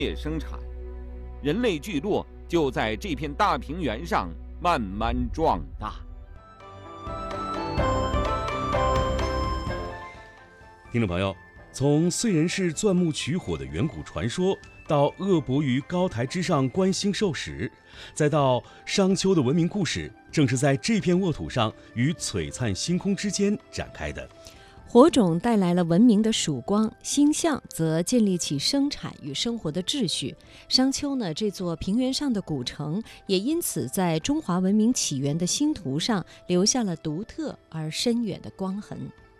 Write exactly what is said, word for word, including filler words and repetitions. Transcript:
业生产，人类聚落就在这片大平原上慢慢壮大。 听众朋友，从燧人氏钻木取火的远古传说，到鄂伯于高台之上观星授时，再到商丘的文明故事，正是在这片沃土上与璀璨星空之间展开的。 火种带来了文明的曙光，星象则建立起生产与生活的秩序。商丘呢，这座平原上的古城，也因此在中华文明起源的星图上留下了独特而深远的光痕。